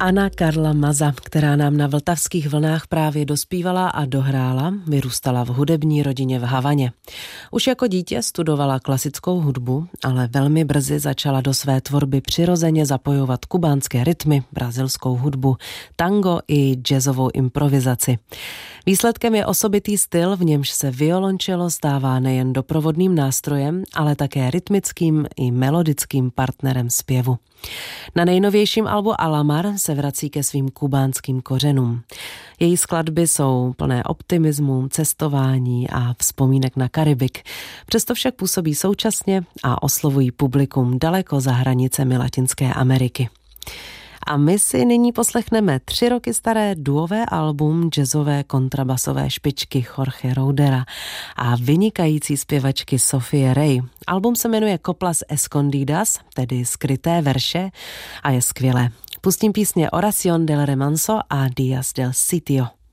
Ana Karla Maza, která nám na vltavských vlnách právě dospívala a dohrála, vyrůstala v hudební rodině v Havaně. Už jako dítě studovala klasickou hudbu, ale velmi brzy začala do své tvorby přirozeně zapojovat kubánské rytmy, brazilskou hudbu, tango i jazzovou improvizaci. Výsledkem je osobitý styl, v němž se violončelo stává nejen doprovodným nástrojem, ale také rytmickým i melodickým partnerem zpěvu. Na nejnovějším albu Alamar se vrací ke svým kubánským kořenům. Její skladby jsou plné optimismu, cestování a vzpomínek na Karibik. Přesto však působí současně a oslovují publikum daleko za hranicemi Latinské Ameriky. A my si nyní poslechneme 3 roky staré duové album jazzové kontrabasové špičky Jorge Roudera a vynikající zpěvačky Sofie Rey. Album se jmenuje Coplas Escondidas, tedy skryté verše, a je skvělé. Pustím písně Oración del Remanso a Días del Sitio.